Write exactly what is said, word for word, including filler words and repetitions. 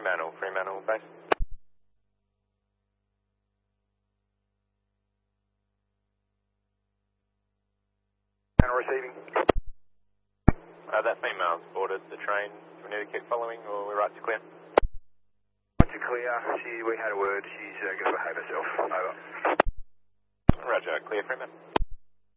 Fremantle, Fremantle base. And receiving. Uh, that female's boarded the train. Do we need to keep following or we're right to clear? Right to clear. She, we had a word. She's uh, going to behave herself. Over. Roger, clear Fremantle.